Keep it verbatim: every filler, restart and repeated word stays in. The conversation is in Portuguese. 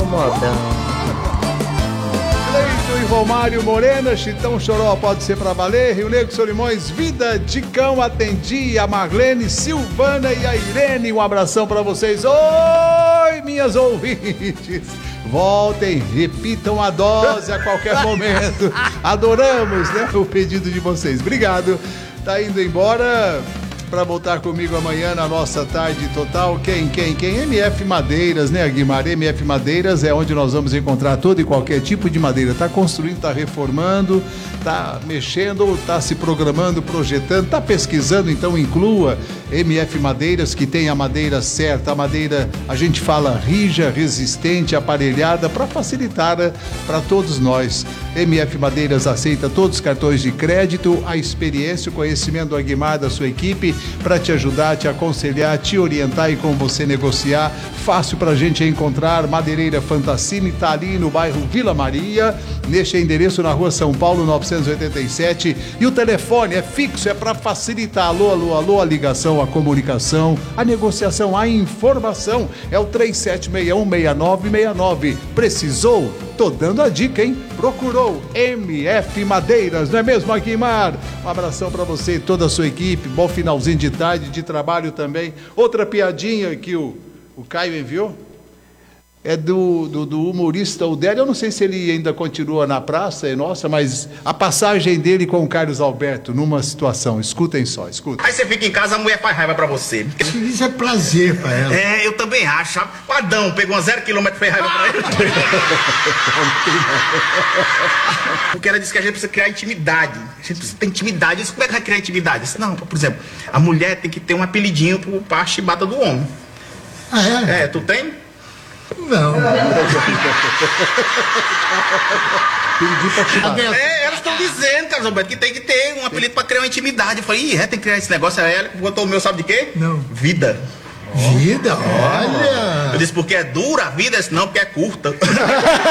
modão. Cleito e Romário Morena, Chitão Choró pode ser pra valer, Rio Negro, Solimões, Vida de Cão, atendi a Marlene, Silvana e a Irene, um abração pra vocês. Oi, minhas ouvintes, voltem, repitam a dose a qualquer momento, adoramos, né, o pedido de vocês, obrigado. Tá indo embora para voltar comigo amanhã na nossa tarde total. Quem, quem, quem? M F Madeiras, né, Guimar? M F Madeiras é onde nós vamos encontrar todo e qualquer tipo de madeira. Tá construindo, tá reformando, tá mexendo, tá se programando, projetando, tá pesquisando, então inclua M F Madeiras, que tem a madeira certa, a madeira, a gente fala rija, resistente, aparelhada, para facilitar para todos nós. M F Madeiras aceita todos os cartões de crédito, a experiência, o conhecimento do Aguimar, da sua equipe, para te ajudar, te aconselhar, te orientar e com você negociar. Fácil para a gente encontrar. Madeireira Fantassini está ali no bairro Vila Maria, neste endereço na rua São Paulo novecentos e oitenta e sete, e o telefone é fixo, é para facilitar. Alô, alô, alô, a ligação, a comunicação, a negociação, a informação é o três sete seis um, seis nove seis nove. Precisou? Tô dando a dica, hein? Procurou M F Madeiras, não é mesmo, Aguimar? Um abração para você e toda a sua equipe. Bom finalzinho de tarde, de trabalho também. Outra piadinha que o, o Caio enviou é do, do, do humorista Odélio. Eu não sei se ele ainda continua na praça, é nossa, mas a passagem dele com o Carlos Alberto numa situação. Escutem só, escutem. Aí você fica em casa, a mulher faz raiva pra você. Isso é prazer pra ela. É, eu também acho. O Adão pegou uma zero quilômetro e fez raiva pra ele. Porque ela disse que a gente precisa criar intimidade. A gente precisa ter intimidade. Eu disse, como é que vai criar intimidade? Eu disse, não, por exemplo, a mulher tem que ter um apelidinho pro, pra chibata do homem. Ah, é? É, tu tem? Não. Pedi pra te dar. É, elas estão dizendo, Carlos Alberto, que tem que ter um apelido pra criar uma intimidade. Eu falei, ih, é, tem que criar esse negócio. Aí ela botou o meu, sabe de quê? Não. Vida. Vida, olha. Eu disse, porque é dura a vida? Eu disse, não, porque é curta.